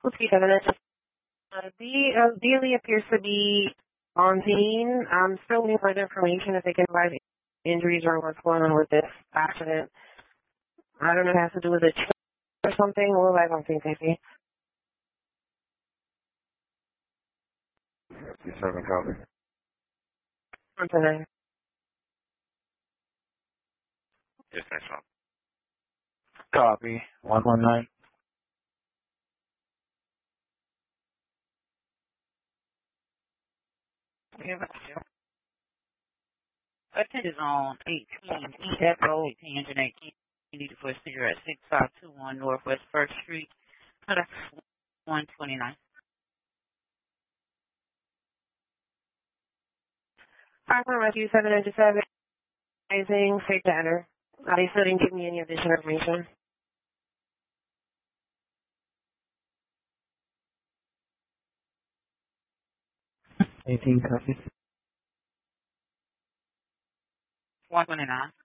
Let's keep having it. Dealey appears to be on scene. I'm still looking for further information if they can provide injuries or what's going on with this accident. I don't know if it has to do with a chip or something. We'll live on scene safety. 57 copy. 129. Yes, next one. Copy. 119. Attendance on 18 EF Road, Tangent 18. Needed for a seizure at 6521 Northwest 1st Street. That's 129. 5.797. Amazing. Safe to enter. They still didn't give me any additional information. 18 copy. 129.